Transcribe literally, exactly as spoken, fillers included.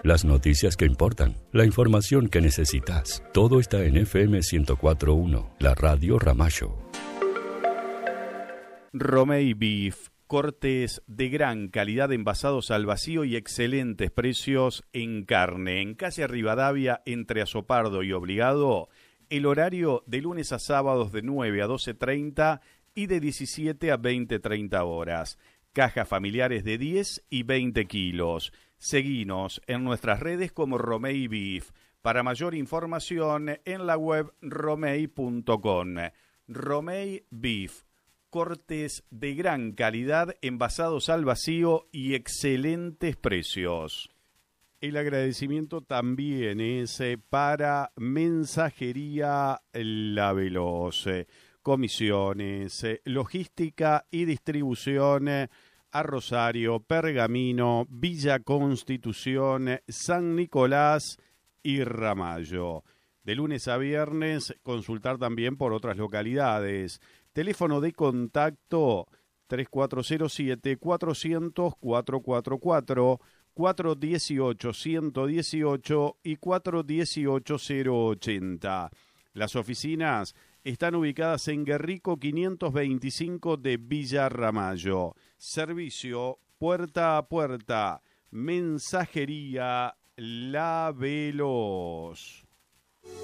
las noticias que importan, la información que necesitas. Todo está en F M ciento cuatro punto uno, la radio Ramallo. Romei Beef, cortes de gran calidad envasados al vacío y excelentes precios en carne. En calle Rivadavia, entre Azopardo y Obligado, el horario de lunes a sábados de nueve a doce treinta y de diecisiete a veinte treinta horas. Cajas familiares de diez y veinte kilos. Seguinos en nuestras redes como Romei Beef. Para mayor información en la web romei punto com. Romei Beef. Cortes de gran calidad, envasados al vacío y excelentes precios. El agradecimiento también es para Mensajería La Veloz. Comisiones, logística y distribución a Rosario, Pergamino, Villa Constitución, San Nicolás y Ramallo. De lunes a viernes, consultar también por otras localidades. Teléfono de contacto tres cuatro cero siete, cuatrocientos, cuatrocientos cuarenta y cuatro, cuatro uno ocho, uno uno ocho y cuatro uno ocho, cero ochenta. Las oficinas están ubicadas en Guerrico quinientos veinticinco de Villa Ramallo. Servicio puerta a puerta. Mensajería La Veloz.